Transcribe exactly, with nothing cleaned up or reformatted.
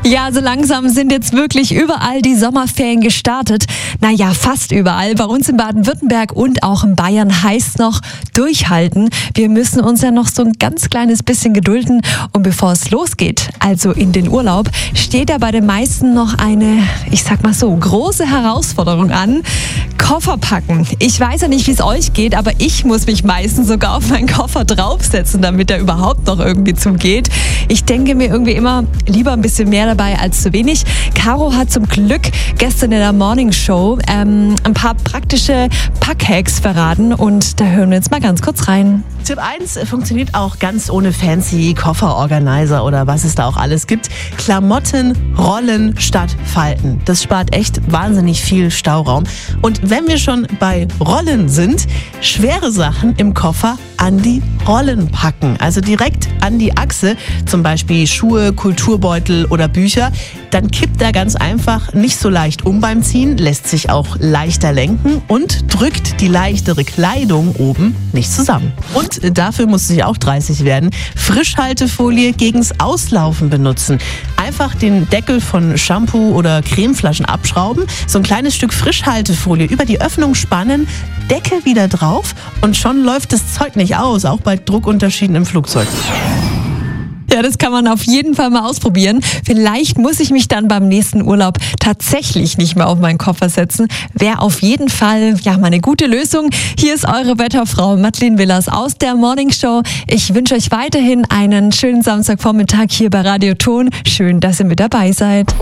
Ja, so langsam sind jetzt wirklich überall die Sommerferien gestartet. Naja, fast überall. Bei uns in Baden-Württemberg und auch in Bayern heißt noch durchhalten. Wir müssen uns ja noch so ein ganz kleines bisschen gedulden. Und bevor es losgeht, also in den Urlaub, steht ja bei den meisten noch eine, ich sag mal so, große Herausforderung an. Koffer packen. Ich weiß ja nicht, wie es euch geht, aber ich muss mich meistens sogar auf meinen Koffer draufsetzen, damit er überhaupt noch irgendwie zugeht. Ich denke mir irgendwie immer lieber ein bisschen mehr dabei als zu wenig. Caro hat zum Glück gestern in der Morning Show ähm, ein paar praktische Packhacks verraten und da hören wir jetzt mal ganz kurz rein. Tipp eins funktioniert auch ganz ohne fancy Kofferorganizer oder was es da auch alles gibt. Klamotten rollen statt falten. Das spart echt wahnsinnig viel Stauraum. Und wenn wir schon bei Rollen sind, schwere Sachen im Koffer an die Rollen packen. Also direkt an die Achse, zum Beispiel Schuhe, Kulturbeutel oder Bücher. Dann kippt er ganz einfach nicht so leicht um beim Ziehen, lässt sich auch leichter lenken und drückt die leichtere Kleidung oben nicht zusammen. Und dafür muss es auch dreißig werden. Frischhaltefolie gegens Auslaufen benutzen. Einfach den Deckel von Shampoo oder Cremeflaschen abschrauben, so ein kleines Stück Frischhaltefolie über die Öffnung spannen, Deckel wieder drauf und schon läuft das Zeug nicht aus, auch bei Druckunterschieden im Flugzeug. Ja, das kann man auf jeden Fall mal ausprobieren. Vielleicht muss ich mich dann beim nächsten Urlaub tatsächlich nicht mehr auf meinen Koffer setzen. Wäre auf jeden Fall ja mal eine gute Lösung. Hier ist eure Wetterfrau Madeleine Willers aus der Morning Show. Ich wünsche euch weiterhin einen schönen Samstagvormittag hier bei Radio Ton. Schön, dass ihr mit dabei seid.